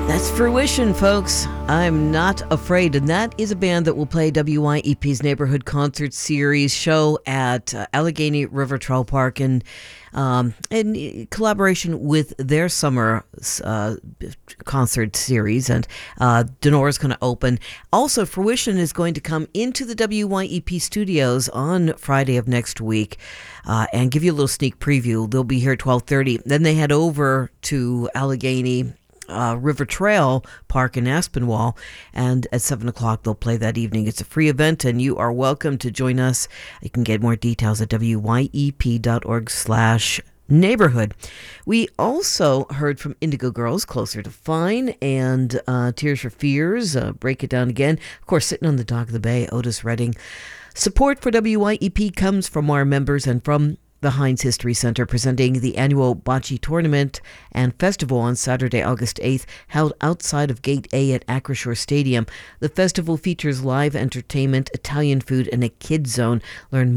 That's Fruition, folks. I'm Not Afraid. And that is a band that will play WYEP's Neighborhood Concert Series show at Allegheny River Trail Park in collaboration with their summer concert series. And Denora's going to open. Also, Fruition is going to come into the WYEP studios on Friday of next week and give you a little sneak preview. They'll be here at 12:30. Then they head over to Allegheny River Trail Park in Aspinwall, and at 7 o'clock they'll play that evening. It's a free event, and you are welcome to join us. You can get more details at wyep.org/neighborhood. We also heard from Indigo Girls, Closer to Fine, and Tears for Fears, Break It Down Again. Of course, Sitting on the Dock of the Bay, Otis Redding. Support for WYEP comes from our members and from the Heinz History Center, presenting the annual Bocce Tournament and Festival on Saturday, August 8th, held outside of Gate A at Acrisure Stadium. The festival features live entertainment, Italian food, and a kids zone. Learn more